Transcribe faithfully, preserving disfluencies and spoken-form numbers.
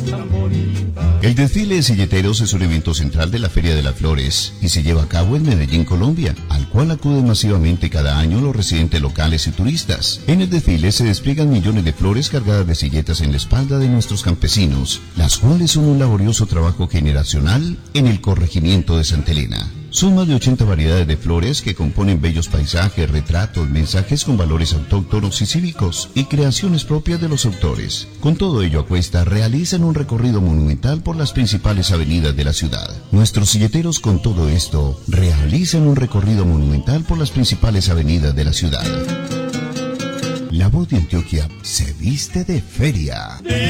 El desfile de silleteros es un evento central de la Feria de las Flores y se lleva a cabo en Medellín, Colombia, al cual acuden masivamente cada año los residentes locales y turistas. En el desfile se despliegan millones de flores cargadas de silletas en la espalda de nuestros campesinos, las cuales son un laborioso trabajo generacional en el corregimiento de Santa Elena. Son más de ochenta variedades de flores que componen bellos paisajes, retratos, mensajes con valores autóctonos y cívicos y creaciones propias de los autores. Con todo ello a cuesta, realizan un recorrido monumental por las principales avenidas de la ciudad. Nuestros silleteros con todo esto realizan un recorrido monumental por las principales avenidas de la ciudad. La voz de Antioquia se viste de feria.